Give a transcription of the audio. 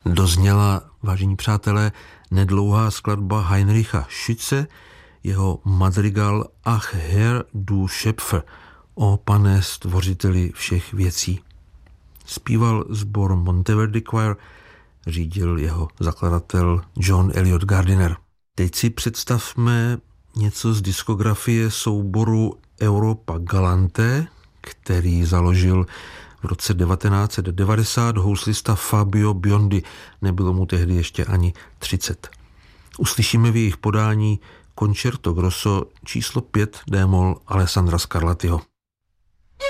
Dozněla, vážení přátelé, nedlouhá skladba Heinricha Schütze, jeho madrigal Ach Herr du Schöpfer, o pane stvořiteli všech věcí. Zpíval sbor Monteverdi Choir, řídil jeho zakladatel John Eliot Gardiner. Teď si představme něco z diskografie souboru Europa Galante, který založil v roce 1990 houslista Fabio Biondi. Nebylo mu tehdy ještě ani 30. Uslyšíme v jejich podání Concerto Grosso číslo 5 d-moll Alessandra Scarlattiho.